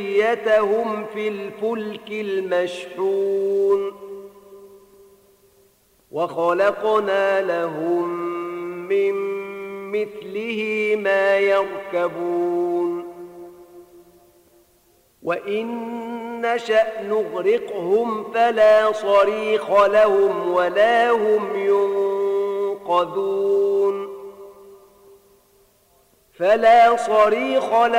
ذريتهم في الفلك المشحون وخلقنا لهم من مثله ما يركبون وإن نشأ نغرقهم فلا صريخ لهم ولا هم ينقذون